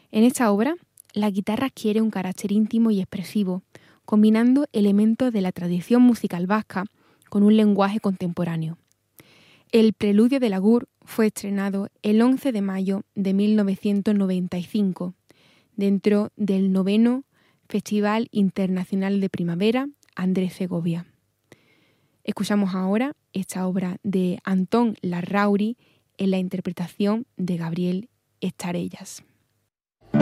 En esta obra, la guitarra adquiere un carácter íntimo y expresivo, combinando elementos de la tradición musical vasca con un lenguaje contemporáneo. El Preludio del Agur fue estrenado el 11 de mayo de 1995, dentro del 9º Festival Internacional de Primavera Andrés Segovia. Escuchamos ahora esta obra de Antón Larrauri en la interpretación de Gabriel Estarellas.